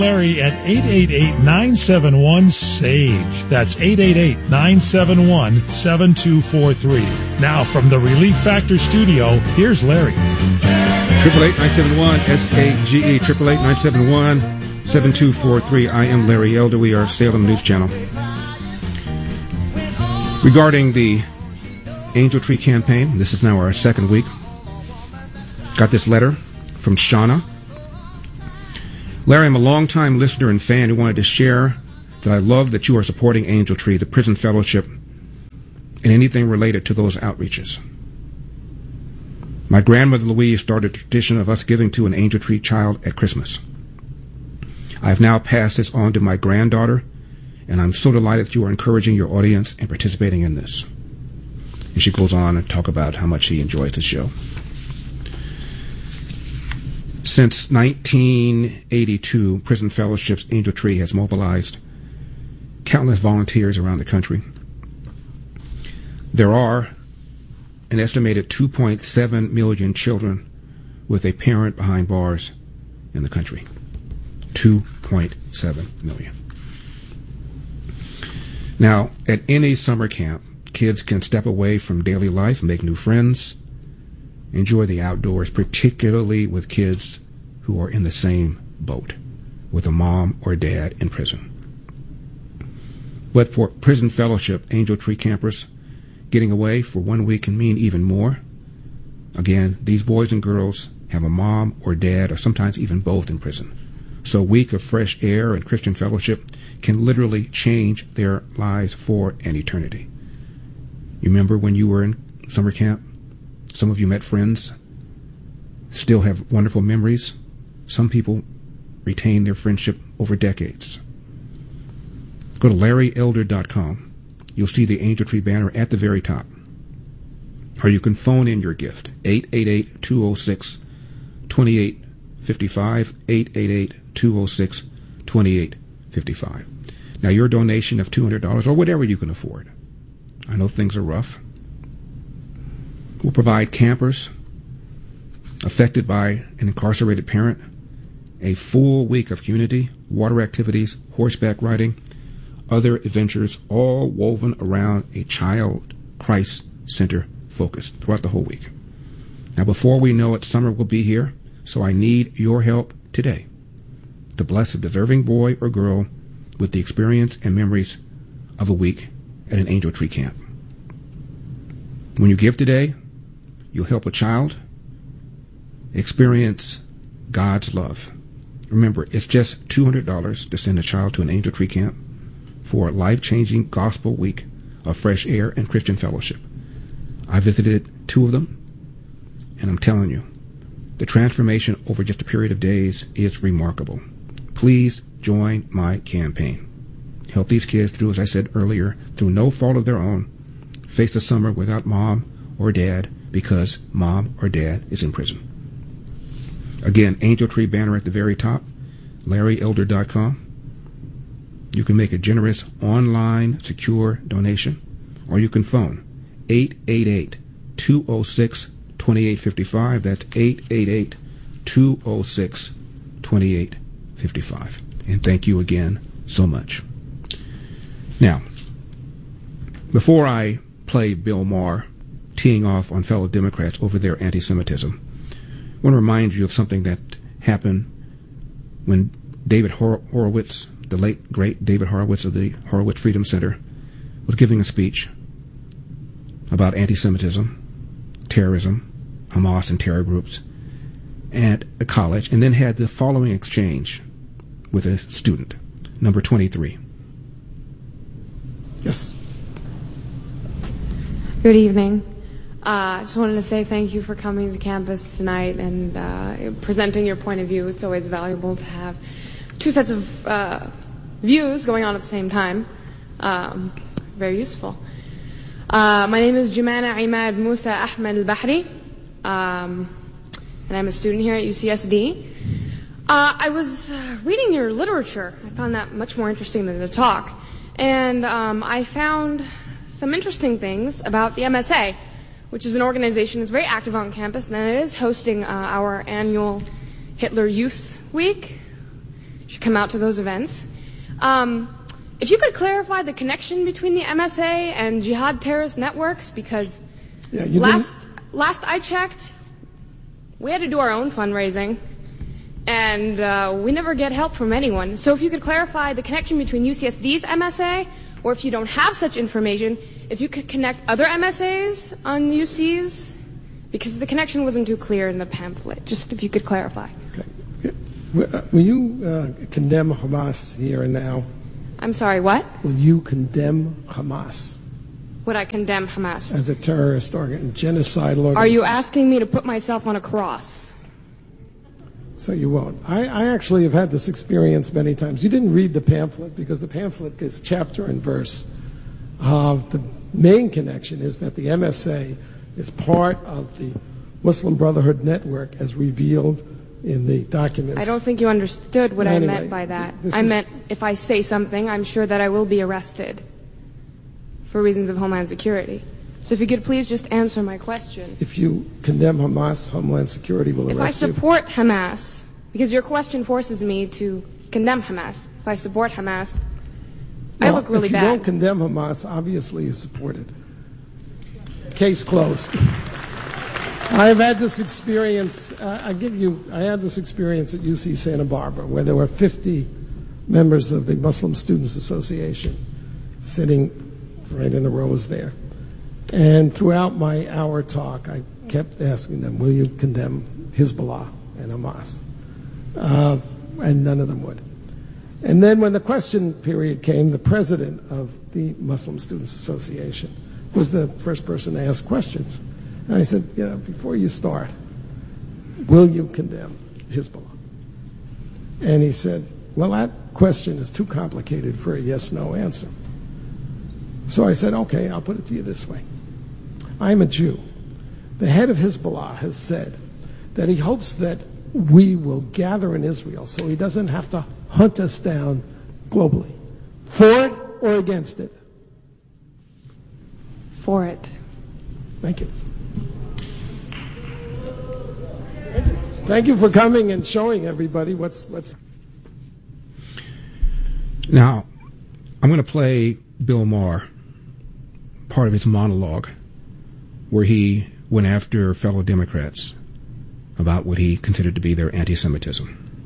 Larry at 888-971-SAGE. That's 888-971-7243. Now from the Relief Factor studio, here's Larry. 888-971-SAGE, 888-971-7243. I am Larry Elder. We are Salem News Channel. Regarding the Angel Tree campaign, this is now our second week. Got this letter from Shauna. Larry, I'm a longtime listener and fan who wanted to share that I love that you are supporting Angel Tree, the Prison Fellowship, and anything related to those outreaches. My grandmother Louise started a tradition of us giving to an Angel Tree child at Christmas. I have now passed this on to my granddaughter, and I'm so delighted that you are encouraging your audience and participating in this. And she goes on and talk about how much she enjoys the show. Since 1982, Prison Fellowship's Angel Tree has mobilized countless volunteers around the country. There are an estimated 2.7 million children with a parent behind bars in the country. 2.7 million. Now, at any summer camp, kids can step away from daily life, make new friends, enjoy the outdoors, particularly with kids who are in the same boat with a mom or dad in prison. But for Prison Fellowship Angel Tree campers, getting away for 1 week can mean even more. Again, these boys and girls have a mom or dad or sometimes even both in prison. So a week of fresh air and Christian fellowship can literally change their lives for an eternity. You remember when you were in summer camp? Some of you met friends, still have wonderful memories. Some people retain their friendship over decades. Go to LarryElder.com. You'll see the Angel Tree banner at the very top. Or you can phone in your gift, 888-206-2855, 888-206-2855. Now, your donation of $200 or whatever you can afford. I know things are rough. Will provide campers affected by an incarcerated parent a full week of community, water activities, horseback riding, other adventures, all woven around a child Christ Center focus throughout the whole week. Now, before we know it, summer will be here, so I need your help today to bless a deserving boy or girl with the experience and memories of a week at an Angel Tree camp. When you give today, you'll help a child experience God's love. Remember, it's just $200 to send a child to an Angel Tree camp for a life-changing gospel week of fresh air and Christian fellowship. I visited 2 of them, and I'm telling you, the transformation over just a period of days is remarkable. Please join my campaign. Help these kids through, as I said earlier, through no fault of their own, face the summer without mom or dad because mom or dad is in prison. Again, Angel Tree banner at the very top, LarryElder.com. You can make a generous online secure donation, or you can phone 888-206-2855. That's 888-206-2855. And thank you again so much. Now, before I play Bill Maher teeing off on fellow Democrats over their anti-Semitism, I want to remind you of something that happened when David Horowitz, the late, great David Horowitz of the Horowitz Freedom Center, was giving a speech about anti-Semitism, terrorism, Hamas and terror groups at a college, and then had the following exchange with a student, number 23. Yes. Good evening. I just wanted to say thank you for coming to campus tonight and presenting your point of view. It's always valuable to have 2 sets of views going on at the same time. Very useful. My name is Jumana Imad Musa Ahmed Al-Bahri, and I'm a student here at UCSD. I was reading your literature. I found that much more interesting than the talk. And I found some interesting things about the MSA, which is an organization that's very active on campus, and it is hosting our annual Hitler Youth Week. should come out to those events. If you could clarify the connection between the MSA and jihad terrorist networks, because last I checked, we had to do our own fundraising, and we never get help from anyone. So if you could clarify the connection between UCSD's MSA, or if you don't have such information, if you could connect other MSAs on UC's, because the connection wasn't too clear in the pamphlet. Just if you could clarify. Okay. Will you condemn Hamas here and now? I'm sorry, what? Will you condemn Hamas? Would I condemn Hamas? As a terrorist organ, genocidal organization. Are you asking me to put myself on a cross? So you won't. I actually have had this experience many times. You didn't read the pamphlet because the pamphlet is chapter and verse. The main connection is that the MSA is part of the Muslim Brotherhood Network as revealed in the documents. I don't think you understood what I meant by that. I meant if I say something, I'm sure that I will be arrested for reasons of Homeland Security. So if you could please just answer my question. If you condemn Hamas, Homeland Security will arrest you. If I support Hamas, because your question forces me to condemn Hamas. If I support Hamas, I look really bad. If you don't condemn Hamas, obviously you support it. Case closed. I've had this experience, I had this experience at UC Santa Barbara where there were 50 members of the Muslim Students Association sitting right in the rows there. And throughout my hour talk, I kept asking them, will you condemn Hezbollah and Hamas? And none of them would. And then when the question period came, the president of the Muslim Students Association was the first person to ask questions. And I said, before you start, will you condemn Hezbollah? And he said, well, that question is too complicated for a yes-no answer. So I said, okay, I'll put it to you this way. I'm a Jew. The head of Hezbollah has said that he hopes that we will gather in Israel so he doesn't have to hunt us down globally. For it or against it? For it. Thank you. Thank you for coming and showing everybody what's. Now, I'm going to play Bill Maher, part of his monologue, where he went after fellow Democrats about what he considered to be their anti-Semitism.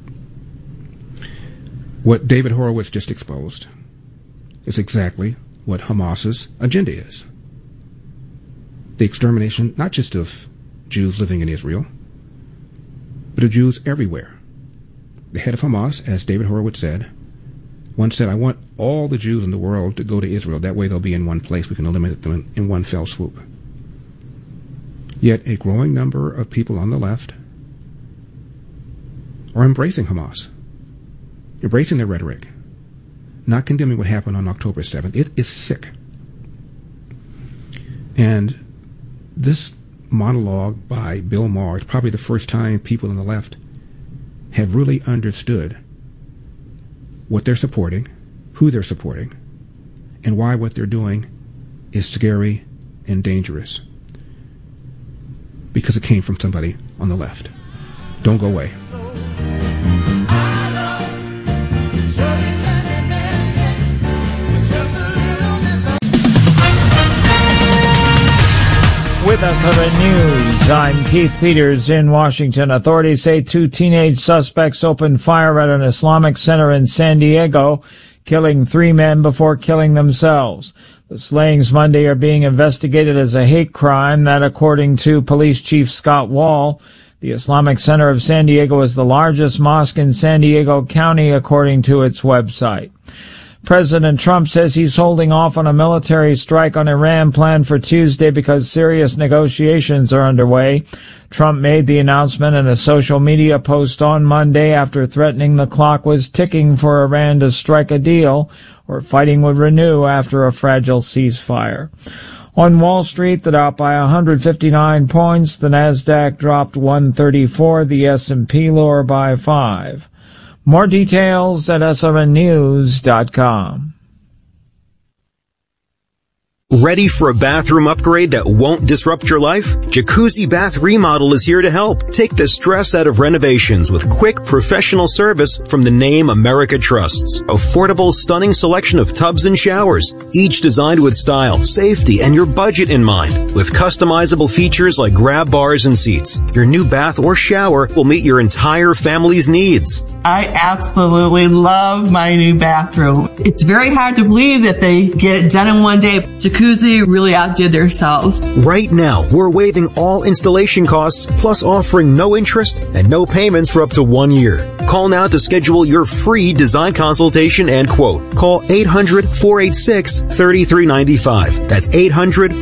What David Horowitz just exposed is exactly what Hamas's agenda is. The extermination not just of Jews living in Israel, but of Jews everywhere. The head of Hamas, as David Horowitz said, once said, I want all the Jews in the world to go to Israel. That way they'll be in one place. We can eliminate them in one fell swoop. Yet a growing number of people on the left are embracing Hamas, embracing their rhetoric, not condemning what happened on October 7th. It is sick. And this monologue by Bill Maher is probably the first time people on the left have really understood what they're supporting, who they're supporting, and why what they're doing is scary and dangerous. Because it came from somebody on the left. Don't go away. With SRN News, I'm Keith Peters in Washington. Authorities say 2 teenage suspects opened fire at an Islamic center in San Diego, killing 3 men before killing themselves. The slayings Monday are being investigated as a hate crime that, according to Police Chief Scott Wall, the Islamic Center of San Diego is the largest mosque in San Diego County, according to its website. President Trump says he's holding off on a military strike on Iran planned for Tuesday because serious negotiations are underway. Trump made the announcement in a social media post on Monday after threatening the clock was ticking for Iran to strike a deal or fighting would renew after a fragile ceasefire. On Wall Street, the Dow by 159 points, the Nasdaq dropped 134, the S&P lower by 5. More details at srnnews.com. Ready for a bathroom upgrade that won't disrupt your life? Jacuzzi Bath Remodel is here to help. Take the stress out of renovations with quick, professional service from the name America trusts. Affordable, stunning selection of tubs and showers, each designed with style, safety, and your budget in mind. With customizable features like grab bars and seats, your new bath or shower will meet your entire family's needs. I absolutely love my new bathroom. It's very hard to believe that they get it done in one day. Jacuzzi really outdid themselves. Right now, we're waiving all installation costs, plus offering no interest and no payments for up to 1 year. Call now to schedule your free design consultation and quote. Call 800-486-3395. That's 800-486-3395.